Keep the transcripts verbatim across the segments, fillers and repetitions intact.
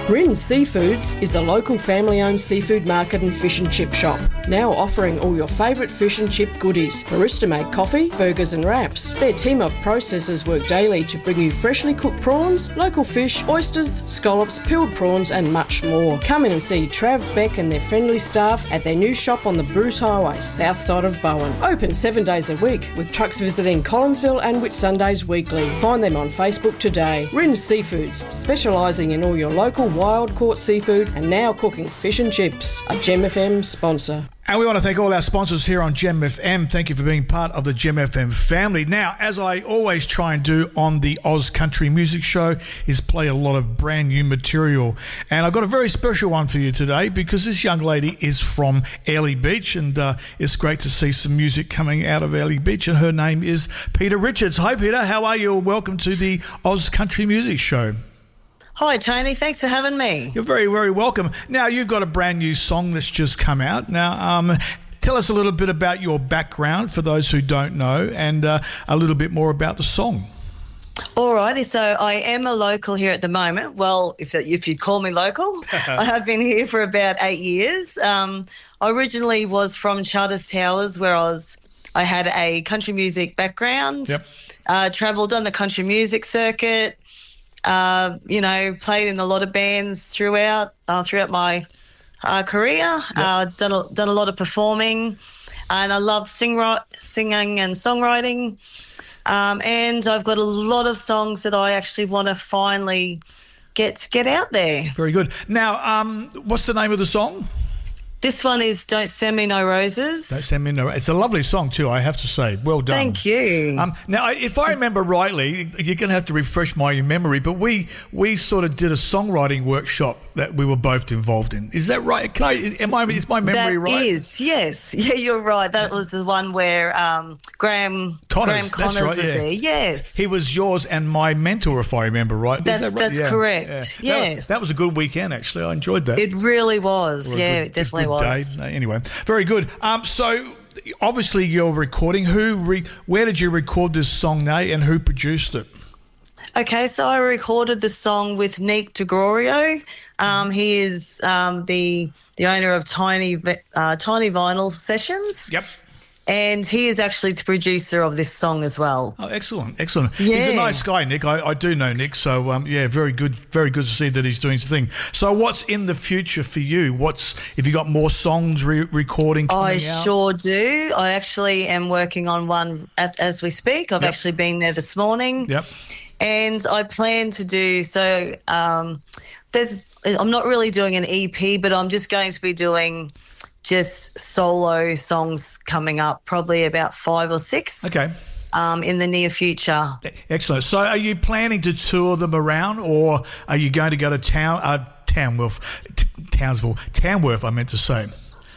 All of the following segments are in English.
Grin Seafoods is a local family-owned seafood market and fish and chip shop, now offering all your favourite fish and chip goodies, barista-made coffee, burgers and wraps. Their team of processors work daily to bring you freshly cooked prawns, local fish, oysters, scallops, peeled prawns and much more. Come in and see Trav, Beck and their friendly staff at their new shop on the Bruce Highway, south side of Bowen. Open seven days a week, with trucks visiting Collinsville and Whitsundays weekly. Find them on Facebook today. Grin Seafoods, specialising in all your local wild caught seafood and now cooking fish and chips. A Gem F M sponsor. And we want to thank all our sponsors here on Gem F M. Thank you for being part of the Gem F M family. Now, as I always try and do on the Oz Country Music Show, is play a lot of brand new material. And I've got a very special one for you today because this young lady is from Airlie Beach, and uh, it's great to see some music coming out of Airlie Beach, and her name is Peta Richards. Hi, Peta. How are you? Welcome to the Oz Country Music Show. Hi, Tony. Thanks for having me. You're very, very welcome. Now, you've got a brand new song that's just come out. Now, um, tell us a little bit about your background for those who don't know, and uh, a little bit more about the song. Alrighty, so I am a local here at the moment. Well, if if you'd call me local, I have been here for about eight years. Um, I originally was from Charters Towers, where I was. I had a country music background. Yep. Uh, travelled on the country music circuit. Uh, you know, played in a lot of bands throughout uh, throughout my uh, career. Yep. Uh, done a, done a lot of performing, and I love sing singing and songwriting. Um, and I've got a lot of songs that I actually want to finally get get out there. Very good. Now, um, what's the name of the song? This one is Don't Send Me No Roses. Don't Send Me No Roses. It's a lovely song too, I have to say. Well done. Thank you. Um, now, if I remember rightly, you're going to have to refresh my memory, but we we sort of did a songwriting workshop that we were both involved in. Is that right? Can I? Am I? Is my memory that right? That is, yes. Yeah, you're right. That was the one where um, Graham Connors, Graham Connors that's right, was yeah. there. Yes. He was yours and my mentor, if I remember right. That's, that right? that's yeah, correct. Yeah. Yes. That, that was a good weekend, actually. I enjoyed that. It really was. Or Yeah, good, it definitely good was. Day. Anyway, very good. Um, so obviously you're recording. Who? Re- where did you record this song, Nay, and who produced it? Okay, so I recorded the song with Nick DeGrorio. Um, he is um, the the owner of Tiny uh, Tiny Vinyl Sessions. Yep. And he is actually the producer of this song as well. Oh, excellent, excellent. Yeah. He's a nice guy, Nick. I, I do know Nick, so um, yeah, very good, very good to see that he's doing his thing. So, what's in the future for you? What's if you got more songs re- recording coming I out? sure do. I actually am working on one at, as we speak. I've Yep. actually been there this morning. Yep. And I plan to do so. Um, there's. I'm not really doing an E P, but I'm just going to be doing just solo songs coming up, probably about five or six. Okay. Um, in the near future. Excellent. So, are you planning to tour them around, or are you going to go to town, uh, Townworth, T- Townsville, Tamworth? I meant to say.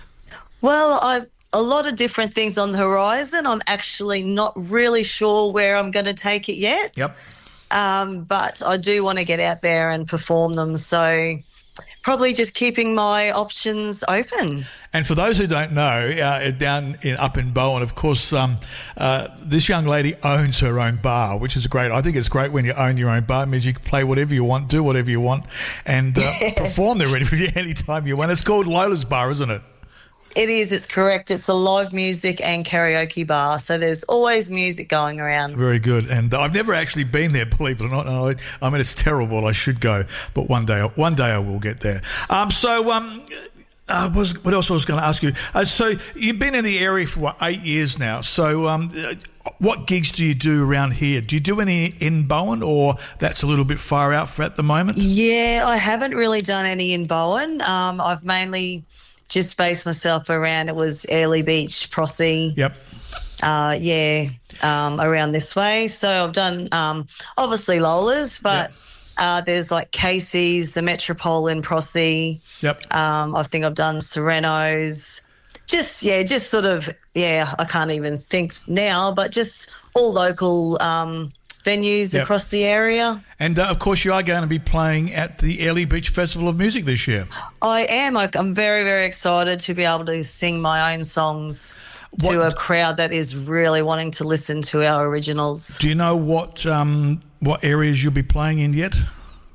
Well, I. A lot of different things on the horizon. I'm actually not really sure where I'm going to take it yet. Yep. Um, but I do want to get out there and perform them. So probably just keeping my options open. And for those who don't know, uh, down in up in Bowen, of course, um, uh, this young lady owns her own bar, which is great. I think it's great when you own your own bar. It means you can play whatever you want, do whatever you want, and uh, yes. perform there any time you want. It's called Lola's Bar, isn't it? It is, it's correct. It's a live music and karaoke bar, so there's always music going around. Very good. And I've never actually been there, believe it or not. I, I mean, it's terrible. I should go, but one day, one day I will get there. Um, so, um, uh, was, what else I was going to ask you? Uh, so you've been in the area for what, eight years now. So, um, what gigs do you do around here? Do you do any in Bowen, or that's a little bit far out for at the moment? Yeah, I haven't really done any in Bowen. Um, I've mainly just based myself around, it was Airlie Beach, Prossie. Yep. Uh, yeah, um, around this way. So I've done um, obviously Lola's, but yep. uh, there's like Casey's, the Metropole in Prossie. Yep. Um, I think I've done Sereno's. Just, yeah, just sort of, yeah, I can't even think now, but just all local um, venues yep. across the area. And, uh, of course, you are going to be playing at the Airlie Beach Festival of Music this year. I am. I'm very, very excited to be able to sing my own songs what, to a crowd that is really wanting to listen to our originals. Do you know what um, what areas you'll be playing in yet?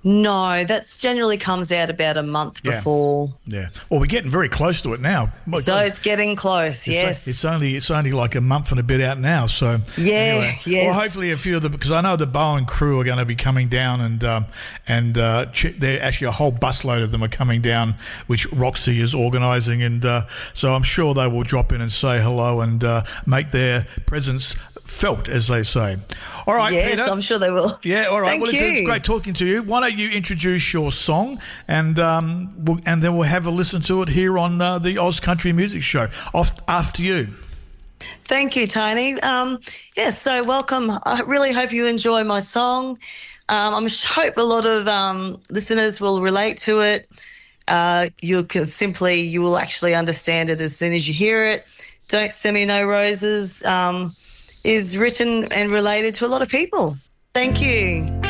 No, that generally comes out about a month Yeah. before. Yeah. Well, we're getting very close to it now. My So God. it's getting close, It's, yes. it's only it's only like a month and a bit out now. So Yeah, anyway. yes. Well, hopefully a few of the because I know the Bowen crew are going to be coming down and um, and uh, ch- they're actually a whole busload of them are coming down, which Roxy is organising, and uh, so I'm sure they will drop in and say hello and uh, make their presence felt, as they say. All right, Yes, Peter. I'm sure they will. Yeah, all right. Thank well, it's, you. it's great talking to you. Why don't you introduce your song, and um, we'll, and then we'll have a listen to it here on uh, the Oz Country Music Show. Off after you. Thank you, Tony. Um, yes, so welcome. I really hope you enjoy my song. Um, I hope a lot of um, listeners will relate to it. Uh, you can simply, you will actually understand it as soon as you hear it. Don't Send Me No Roses um, is written and related to a lot of people. Thank you.